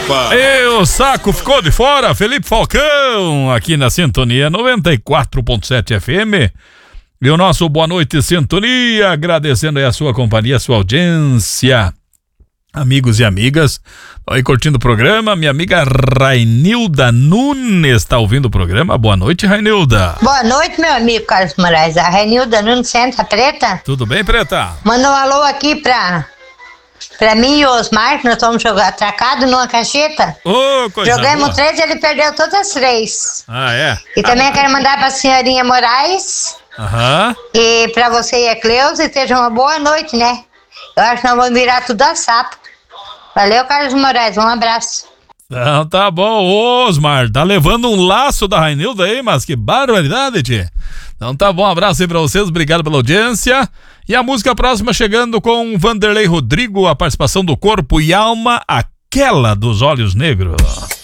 rapaz. E o saco ficou de fora, Felipe Falcão, aqui na Sintonia 94.7 FM. E o nosso Boa Noite Sintonia, agradecendo aí a sua companhia, a sua audiência. Amigos e amigas, estão aí curtindo o programa. Minha amiga Rainilda Nunes está ouvindo o programa. Boa noite, Rainilda. Boa noite, meu amigo Carlos Moraes. A Rainilda Nunes, Santa Preta. Tudo bem, Preta? Manda um alô aqui pra mim e o Osmar, que nós estamos atracados numa cacheta. Coisa Jogamos boa. 3 e ele perdeu todas as 3. Ah, é? E também quero mandar pra senhorinha Moraes Aham. e pra você e a Cleusa, e seja uma boa noite, né? Eu acho que nós vamos virar tudo a sapo. Valeu, Carlos Moraes, um abraço. Então tá bom, Osmar, tá levando um laço da Rainilda aí, mas que barbaridade, tia. Então tá bom, um abraço aí pra vocês, obrigado pela audiência. E a música próxima chegando com Vanderlei Rodrigo, a participação do Corpo e Alma, aquela dos Olhos Negros.